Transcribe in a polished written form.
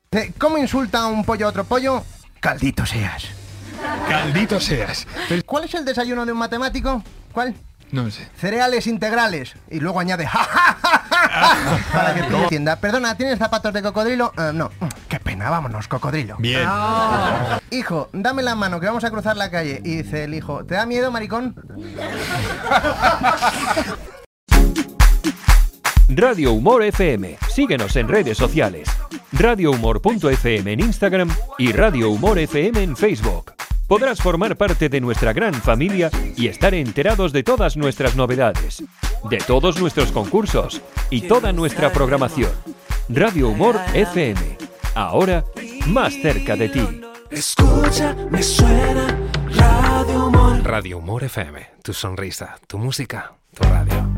¿Cómo insulta un pollo a otro pollo? Caldito seas. Caldito seas. ¿Cuál es el desayuno de un matemático? ¿Cuál? No sé. Cereales integrales. Y luego añade ¡ja, ja, ja, ja! Para que te entienda. Perdona, ¿tienes zapatos de cocodrilo? No. Qué pena, vámonos, cocodrilo. Bien. Hijo, dame la mano que vamos a cruzar la calle. Y dice el hijo, ¿te da miedo, maricón? Radio Humor FM. Síguenos en redes sociales. radiohumor.fm en Instagram y Radio Humor FM en Facebook. Podrás formar parte de nuestra gran familia y estar enterados de todas nuestras novedades, de todos nuestros concursos y toda nuestra programación. Radio Humor FM. Ahora, más cerca de ti. Escucha, me suena Radio Humor. Radio Humor FM. Tu sonrisa, tu música, tu radio.